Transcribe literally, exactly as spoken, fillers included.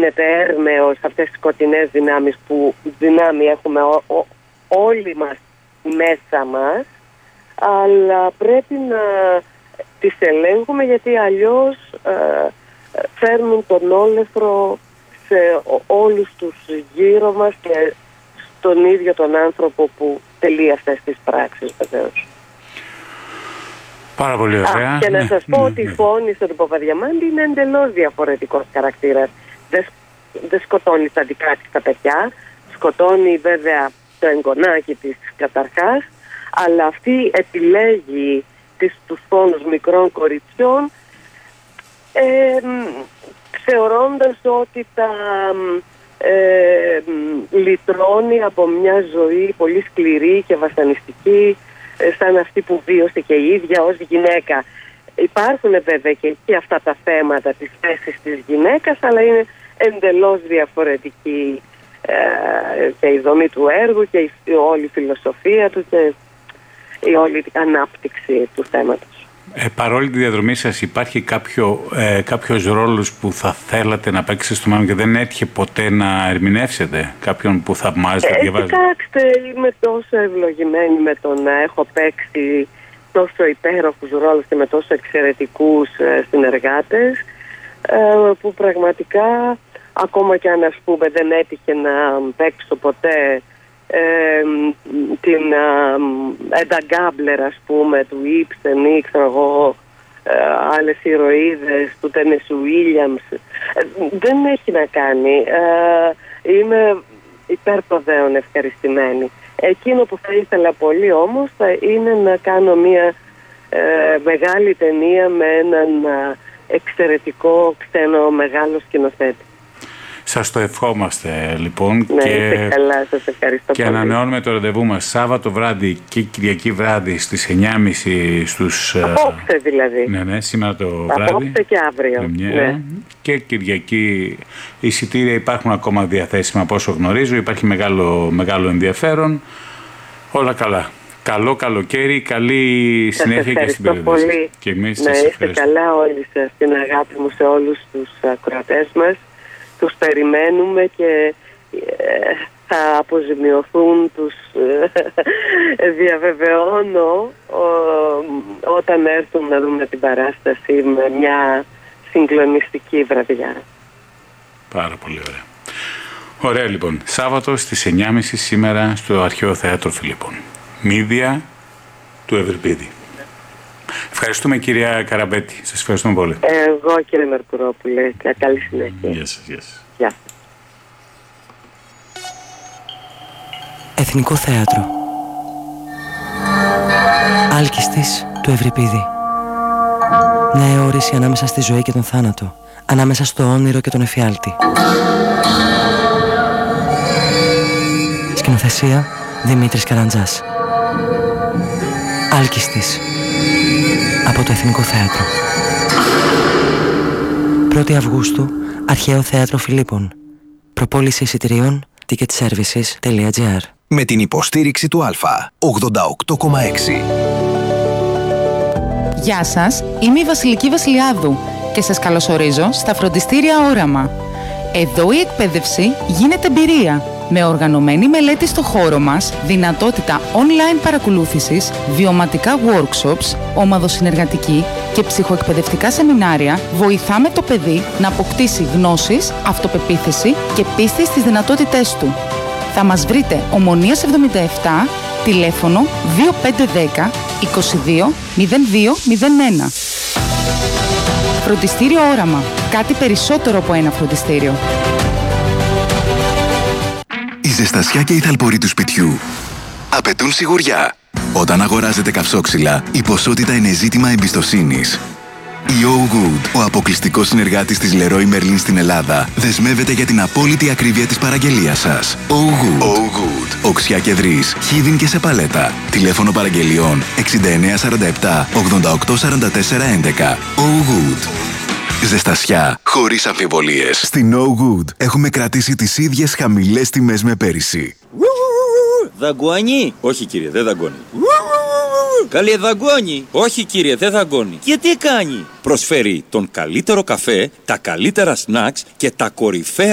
γίνεται έρμεος αυτές τις σκοτεινές δυνάμεις που δυνάμει έχουμε ό, ό, όλοι μας μέσα μας, αλλά πρέπει να τις ελέγχουμε, γιατί αλλιώς ε, φέρνουν τον όλεθρο σε όλους τους γύρω μας και στον ίδιο τον άνθρωπο που τελεί αυτές τις πράξεις, βεβαίως. Πάρα πολύ ωραία. Α, και να ναι, σας πω ναι, ότι ναι. η φόνη στον Παπαδιαμάντη είναι εντελώς διαφορετικός χαρακτήρας. Δεν, δεν σκοτώνει τα δικά της τα παιδιά, σκοτώνει βέβαια το εγγονάκι της καταρχάς, αλλά αυτή επιλέγει τις, τους φόνους μικρών κοριτσιών, ε, θεωρώντας ότι τα ε, λυτρώνει από μια ζωή πολύ σκληρή και βασανιστική, σαν αυτή που βίωσε και η ίδια ως γυναίκα. Υπάρχουν βέβαια και εκεί αυτά τα θέματα της θέσης της γυναίκας, αλλά είναι εντελώς διαφορετική ε, και η δομή του έργου και η, η όλη η φιλοσοφία του και η όλη η ανάπτυξη του θέματος. Ε, παρόλη τη διαδρομή σας, υπάρχει κάποιο, ε, κάποιος ρόλος που θα θέλατε να παίξετε στο μέλλον και δεν έτυχε ποτέ να ερμηνεύσετε? Κάποιον που θαυμάζετε, ε, διαβάζετε? Κοιτάξτε, είμαι τόσο ευλογημένη με το να έχω παίξει τόσο υπέροχους ρόλους και με τόσο εξαιρετικούς ε, συνεργάτες, ε, που πραγματικά, ακόμα και αν ας πούμε δεν έτυχε να παίξω ποτέ Ε, την Έντα Γκάμπλερ, ας πούμε, του Ήψεν ή ξέρω εγώ ε, άλλες ηρωίδες του Τένεσι Ουίλιαμς, ε, δεν έχει να κάνει. ε, είμαι υπερποδέων ευχαριστημένη. Εκείνο που θα ήθελα πολύ όμως θα είναι να κάνω μια ε, μεγάλη ταινία με έναν ε, εξαιρετικό ξένο μεγάλο σκηνοθέτη. Σας το ευχόμαστε λοιπόν. Ναι, και, είστε καλά, σας ευχαριστώ και πολύ. ανανεώνουμε το ραντεβού μας Σάββατο βράδυ και Κυριακή βράδυ στις εννιά και μισή στους... Απόψε δηλαδή. Ναι, ναι, σήμερα το βράδυ. Απόψε και αύριο. Ναι. Και Κυριακή εισιτήρια υπάρχουν ακόμα διαθέσιμα από όσο γνωρίζω. Υπάρχει μεγάλο, μεγάλο ενδιαφέρον. Όλα καλά. Καλό καλοκαίρι, καλή σας συνέχεια και στην περίπτωση. πολύ. Και εμείς να σας είστε ευχαριστούμε. καλά όλοι σας, την αγάπη μου σε όλους τους ακροατές μας. Τους περιμένουμε και ε, θα αποζημιωθούν, τους ε, διαβεβαιώνω ο, όταν έρθουν να δούμε την παράσταση με μια συγκλονιστική βραδιά. Πάρα πολύ ωραία. Ωραία λοιπόν. Σάββατο στις εννιά και μισή σήμερα στο Αρχαίο Θέατρο Φιλίππων. Μύδια του Ευρυπίδη. Ευχαριστούμε κυρία Καραμπέτη. Σας ευχαριστούμε πολύ. Εγώ κύριε Μερκουρόπουλε. Καλή συνέχεια. Γεια σας. Γεια σας. Γεια. Εθνικό Θέατρο. Άλκιστης του Ευρυπίδη. Μια αιώρηση ανάμεσα στη ζωή και τον θάνατο. Ανάμεσα στο όνειρο και τον εφιάλτη. Σκηνοθεσία Δημήτρης Καραντζάς. Άλκιστης. Από το Εθνικό Θέατρο. πρώτη Αυγούστου, Αρχαίο Θέατρο Φιλίππων. Προπόληση εισιτηρίων ticketservices τελεία gr. Με την υποστήριξη του Αλφα ογδόντα οκτώ κόμμα έξι. Γεια σας, είμαι η Βασιλική Βασιλιάδου και σας καλωσορίζω στα φροντιστήρια Όραμα. Εδώ η εκπαίδευση γίνεται εμπειρία. Με οργανωμένη μελέτη στο χώρο μας, δυνατότητα online παρακολούθησης, βιωματικά workshops, ομαδοσυνεργατική και ψυχοεκπαιδευτικά σεμινάρια, βοηθάμε το παιδί να αποκτήσει γνώσεις, αυτοπεποίθηση και πίστη στις δυνατότητές του. Θα μας βρείτε Ομονίας εβδομήντα επτά, τηλέφωνο δύο πέντε ένα μηδέν είκοσι δύο μηδέν δύο μηδέν ένα. Φροντιστήριο Όραμα. Κάτι περισσότερο από ένα φροντιστήριο. Η ζεστασιά και η θαλπορή του σπιτιού απαιτούν σιγουριά. Όταν αγοράζετε καυσόξυλα, η ποσότητα είναι ζήτημα εμπιστοσύνης. Η Oh Good, ο αποκλειστικός συνεργάτης της Leroy Merlin στην Ελλάδα, δεσμεύεται για την απόλυτη ακρίβεια της παραγγελίας σας. Oh Good. Oh Good. Οξιά και δρύς, χίδιν και σε παλέτα. Τηλέφωνο παραγγελιών εξήντα εννέα σαράντα επτά ογδόντα οκτώ σαράντα τέσσερα έντεκα. Oh Good. Ζεστασιά χωρίς αμφιβολίες. Στην Oh Good έχουμε κρατήσει τις ίδιες χαμηλές τιμές με πέρυσι. Δαγκώνει? Όχι κύριε, δεν δαγκώνει. Καλέ δαγκώνει? Όχι κύριε, δεν δαγκώνει. Και τι κάνει? Προσφέρει τον καλύτερο καφέ, τα καλύτερα σνακς και τα κορυφαία